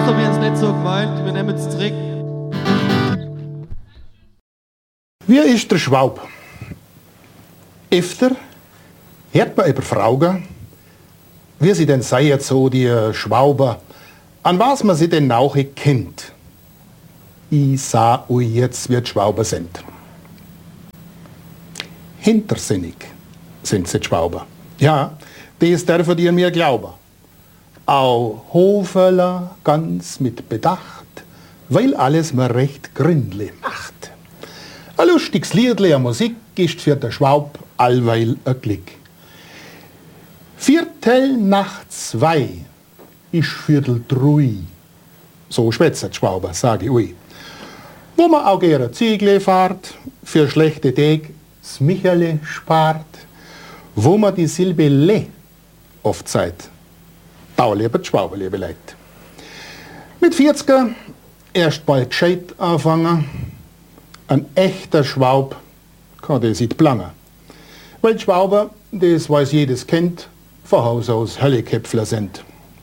Vater, wir haben es nicht so gemeint, wir nehmen es zurück. Wie ist der Schwab? Öfter hört man über Frauen, wie sie denn seien, so die Schwauber, an was man sie denn auch kennt. Ich sah euch jetzt, wie die Schwauber sind. Hintersinnig sind sie die Schwauber. Ja, das dürfen ihr mir glauben. Auch Hofeler ganz mit Bedacht, weil alles mir recht gründlich macht. Ein lustiges Liedle, eine Musik ist für den Schwab allweil ein Glück. 2:15 ist 2:45. So schwätzt die Schwauber, sage ich euch. Wo man auch gerne Ziegel fahrt, für schlechte Tage das Michele spart, wo man die Silbe Le oft sagt, da leben die Schwauber, liebe Leute. Mit 40er erst bald gescheit anfangen. Ein echter Schwab kann das nicht planen. Weil die Schwauber, das weiß jedes kennt, von Haus aus Hölleköpfler sind.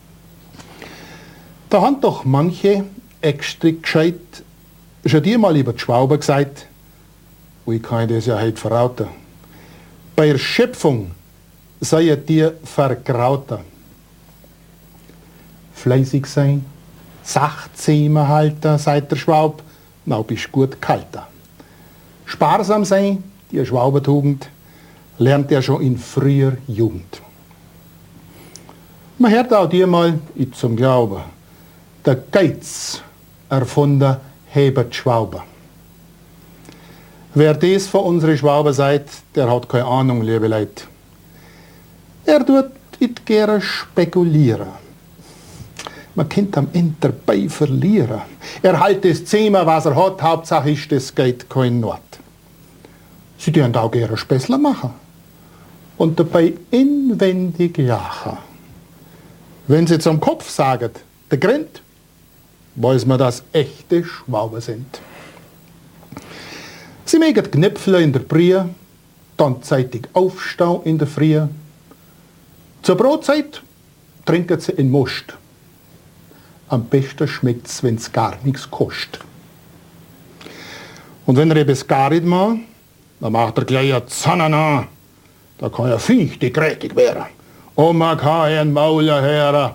Da haben doch manche extra gescheit schon dir mal über die Schwauber gesagt, ich kann das ja heute verraten. Bei der Schöpfung seid ihr vergrauter. Fleißig sein, Sachzähmer halten, seid der Schwab, na bist gut kalter. Sparsam sein, die Schwaubertugend, lernt er schon in früher Jugend. Man hört auch dir mal zum Glauben, der Geiz erfunden hebt die Schwauber. Wer das von unseren Schwauber sagt, der hat keine Ahnung, liebe Leute. Er tut nicht gerne spekulieren. Man könnte am Ende dabei verlieren. Er hält das Zimmer, was er hat, Hauptsache ist, es geht kein Not. Sie dürfen auch gerne Späßler machen und dabei inwendig lachen. Wenn sie zum Kopf sagen, der grinnt, weiß man, dass echte Schwauber sind. Sie mögen Knöpfle in der Brie, dann zeitig aufstehen in der Früh. Zur Brotzeit trinken sie in Most. Am besten schmeckt es, wenn es gar nichts kostet. Und wenn er etwas gar nicht macht, dann macht er gleich eine Zanne an. Da kann er fichtig grätig werden. Und man kann einen Mauler hören.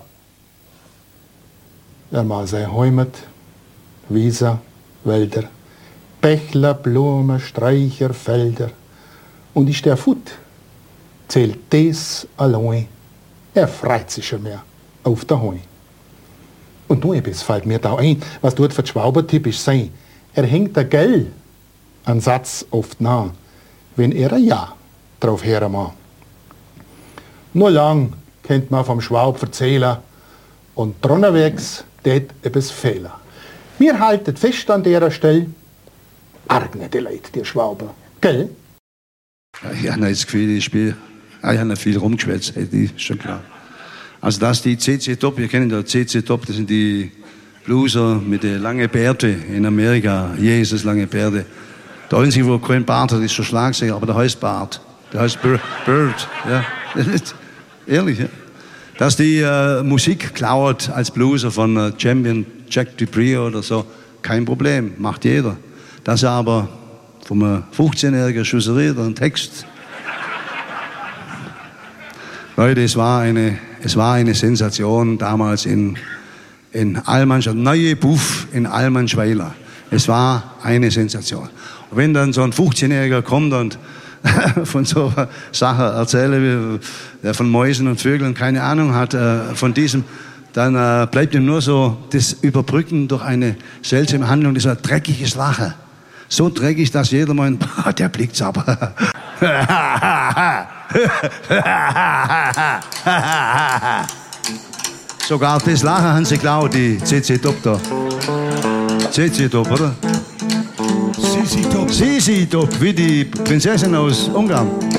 Er mal sein Heimat, Wiesen, Wälder, Bächler, Blumen, Sträucher, Felder. Und ist der Fut, zählt das allein. Er freut sich schon mehr auf der Heu. Und nur etwas fällt mir da ein, was dort für die Schwauber typisch sein. Er hängt der Gell an Satz oft nah, wenn er ein Ja drauf hören mag. Nur lang kennt man vom Schwab erzählen und drunterwegs tät etwas fehlen. Wir halten fest an der Stelle, argne die Leute, die Schwauber. Gell? Ich habe das Gefühl, ich habe nicht viel rumgeschwätzt, das ist schon klar. Also das die CC Top, wir kennen ja CC Top, das sind die Blueser mit den langen Bärten in Amerika, Jesus lange Bärte. Der einzige, wo kein Bart hat, ist schon Schlagzeuger, aber der heißt Bart. Der heißt Bird, ja. Ehrlich, ja. Dass die Musik klaut als Blueser von Champion Jack Dupree oder so, kein Problem, macht jeder. Dass er aber vom 15-jährigen Schusserie einen Text. Leute, es war eine Sensation damals in Allmannstadt, neue Buff in Allmannschweiler. Es war eine Sensation. Und wenn dann so ein 15-Jähriger kommt und von so Sachen erzähle, der von Mäusen und Vögeln keine Ahnung hat, von diesem, dann bleibt ihm nur so das Überbrücken durch eine seltsame Handlung, dieser dreckiges Lachen. So dreckig, dass jeder meint, der blickt's aber. Sogar das Lachen haben sie geklaut, die CC Top da. CC Top, oder? CC Top. CC Top, wie die Prinzessin aus Ungarn.